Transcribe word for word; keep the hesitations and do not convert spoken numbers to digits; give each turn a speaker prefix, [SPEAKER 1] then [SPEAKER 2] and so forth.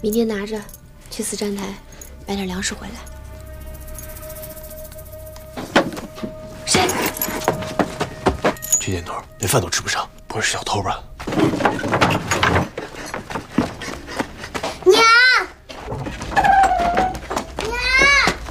[SPEAKER 1] 明天拿着去四站台买点粮食回来。谁？
[SPEAKER 2] 这年头连饭都吃不上，不会是小偷吧？